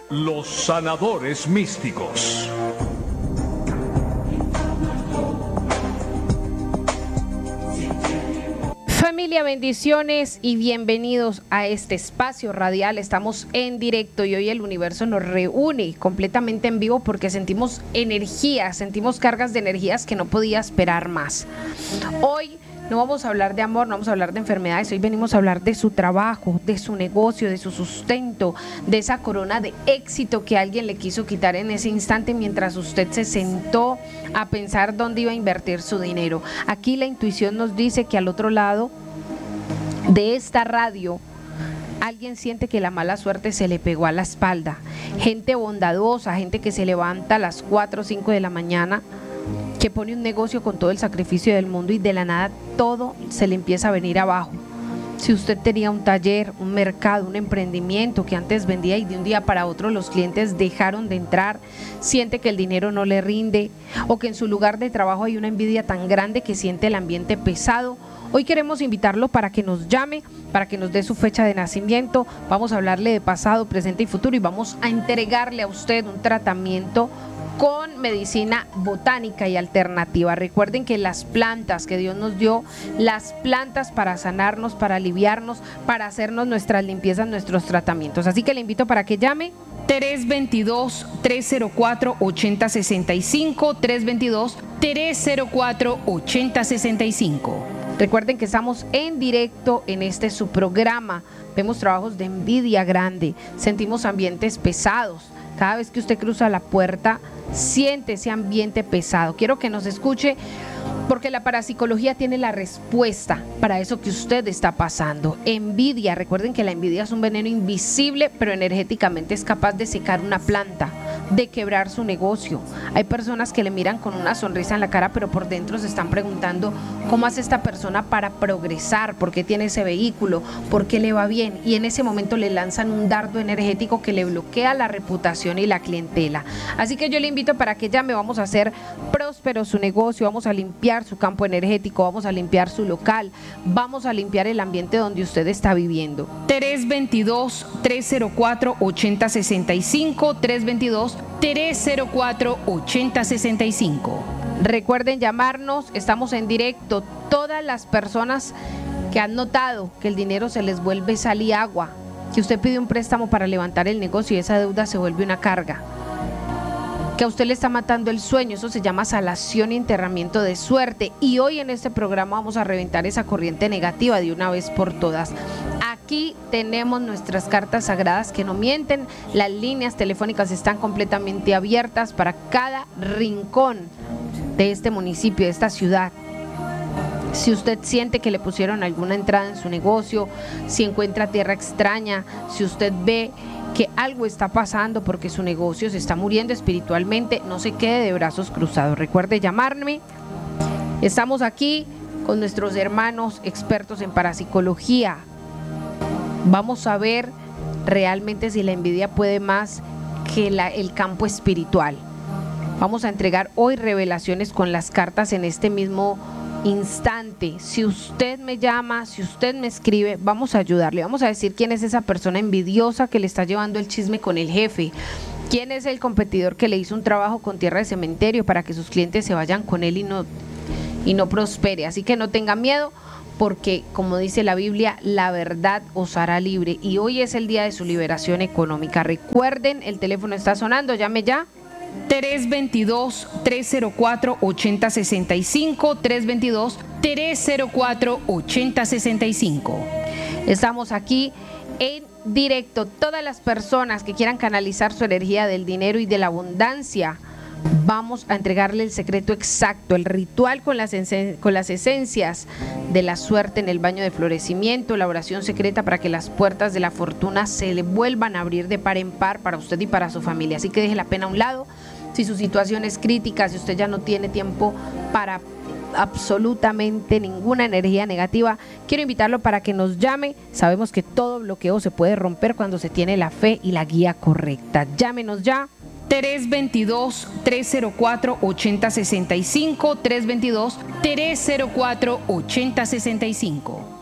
Los sanadores místicos. Familia, bendiciones y bienvenidos a este espacio radial. Estamos en directo y hoy el universo nos reúne completamente en vivo porque sentimos energías, sentimos cargas de energías que no podía esperar más. Hoy no vamos a hablar de amor, no vamos a hablar de enfermedades, hoy venimos a hablar de su trabajo, de su negocio, de su sustento, de esa corona de éxito que alguien le quiso quitar en ese instante mientras usted se sentó a pensar dónde iba a invertir su dinero. Aquí la intuición nos dice que al otro lado de esta radio alguien siente que la mala suerte se le pegó a la espalda. Gente bondadosa, gente que se levanta a las 4 o 5 de la mañana, que pone un negocio con todo el sacrificio del mundo y de la nada todo se le empieza a venir abajo. Si usted tenía un taller, un mercado, un emprendimiento que antes vendía y de un día para otro los clientes dejaron de entrar, siente que el dinero no le rinde o que en su lugar de trabajo hay una envidia tan grande que siente el ambiente pesado, hoy queremos invitarlo para que nos llame, para que nos dé su fecha de nacimiento. Vamos a hablarle de pasado, presente y futuro y vamos a entregarle a usted un tratamiento con medicina botánica y alternativa. Recuerden que las plantas que Dios nos dio, las plantas para sanarnos, para aliviarnos, para hacernos nuestras limpiezas, nuestros tratamientos. Así que le invito para que llame 322-304-8065, 322-304-8065. Recuerden que estamos en directo en este su programa. Vemos trabajos de envidia grande, sentimos ambientes pesados. Cada vez que usted cruza la puerta, siente ese ambiente pesado. Quiero que nos escuche porque la parapsicología tiene la respuesta para eso que usted está pasando. Envidia, recuerden que la envidia es un veneno invisible, pero energéticamente es capaz de secar una planta, de quebrar su negocio. Hay personas que le miran con una sonrisa en la cara, pero por dentro se están preguntando cómo hace esta persona para progresar, por qué tiene ese vehículo, por qué le va bien, y en ese momento le lanzan un dardo energético que le bloquea la reputación y la clientela. Así que yo le invito para que llame, vamos a hacer próspero su negocio, vamos a limpiar su campo energético, vamos a limpiar su local, vamos a limpiar el ambiente donde usted está viviendo. 322-304-8065, 322-304-8065. Recuerden llamarnos, estamos en directo. Todas las personas que han notado que el dinero se les vuelve sal y agua, que usted pide un préstamo para levantar el negocio y esa deuda se vuelve una carga, que a usted le está matando el sueño, eso se llama salación y enterramiento de suerte. Y hoy en este programa vamos a reventar esa corriente negativa de una vez por todas. Aquí tenemos nuestras cartas sagradas que no mienten, las líneas telefónicas están completamente abiertas para cada rincón de este municipio, de esta ciudad. Si usted siente que le pusieron alguna entrada en su negocio, si encuentra tierra extraña, si usted ve que algo está pasando porque su negocio se está muriendo espiritualmente, no se quede de brazos cruzados. Recuerde llamarme. Estamos aquí con nuestros hermanos expertos en parapsicología. Vamos a ver realmente si la envidia puede más que el campo espiritual. Vamos a entregar hoy revelaciones con las cartas en este mismo instante. Si usted me llama, si usted me escribe, vamos a ayudarle, vamos a decir quién es esa persona envidiosa que le está llevando el chisme con el jefe, quién es el competidor que le hizo un trabajo con tierra de cementerio para que sus clientes se vayan con él y no prospere. Así que no tenga miedo, porque como dice la Biblia, la verdad os hará libre y hoy es el día de su liberación económica. Recuerden, el teléfono está sonando, llame ya. 322-304-8065, 322-304-8065. Estamos aquí en directo. Todas las personas que quieran canalizar su energía del dinero y de la abundancia, vamos a entregarle el secreto exacto, el ritual con las esencias de la suerte en el baño de florecimiento, la oración secreta para que las puertas de la fortuna se le vuelvan a abrir de par en par para usted y para su familia. Así que deje la pena a un lado. Si su situación es crítica, si usted ya no tiene tiempo para absolutamente ninguna energía negativa, quiero invitarlo para que nos llame. Sabemos que todo bloqueo se puede romper cuando se tiene la fe y la guía correcta. Llámenos ya. 322-304-8065, 322-304-8065.